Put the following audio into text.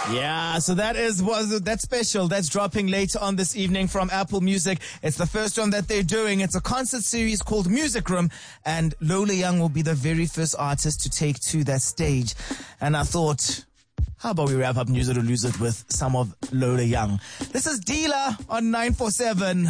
Yeah, so that's special. That's dropping later on this evening from Apple Music. It's the first one that they're doing. It's a concert series called Music Room, and Lola Young will be the very first artist to take to that stage. And I thought, how about we wrap up News It or Lose It with some of Lola Young? This is Dealer on 947.